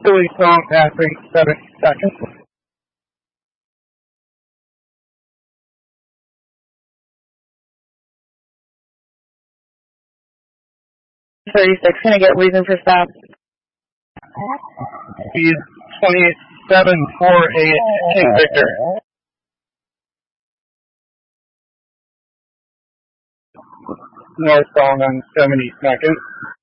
Easterly zone passing 70 seconds. 36, can I get reason for stop? Speed 2748, take Victor. Northbound on 70 seconds.